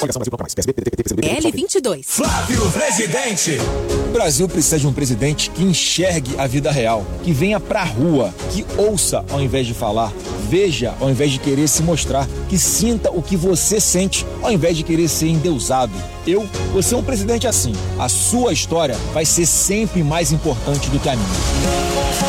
L22. Flávio Presidente. O Brasil precisa de um presidente que enxergue a vida real, que venha pra rua, que ouça ao invés de falar, veja ao invés de querer se mostrar, que sinta o que você sente ao invés de querer ser endeusado. Eu vou ser um presidente assim. A sua história vai ser sempre mais importante do que a minha.